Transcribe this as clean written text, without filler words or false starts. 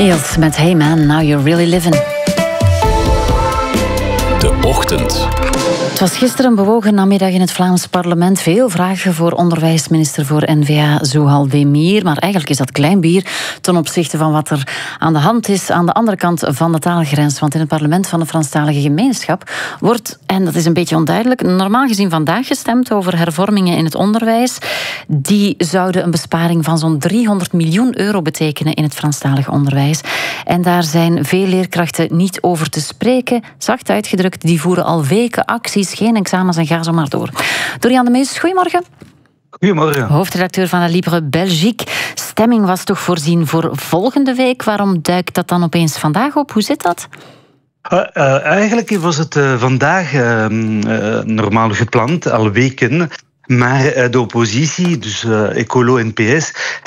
Eels met Hey Man, Now You're Really Living. De Ochtend. Het was gisteren een bewogen namiddag in het Vlaams parlement. Veel vragen voor onderwijsminister voor N-VA Zouhal Demir. Maar eigenlijk is dat klein bier ten opzichte van wat er aan de hand is aan de andere kant van de taalgrens. Want in het parlement van de Franstalige gemeenschap wordt, en dat is een beetje onduidelijk, normaal gezien vandaag gestemd over hervormingen in het onderwijs. Die zouden een besparing van zo'n 300 miljoen euro betekenen in het Franstalig onderwijs. En daar zijn veel leerkrachten niet over te spreken. Zacht uitgedrukt, die voeren al weken acties, geen examens en ga zo maar door. Dorian de Meus, goedemorgen. Goedemorgen. Hoofdredacteur van La Libre Belgique. Stemming was toch voorzien voor volgende week. Waarom duikt dat dan opeens vandaag op? Hoe zit dat? Eigenlijk was het vandaag normaal gepland, al weken. Maar de oppositie, dus Ecolo en PS,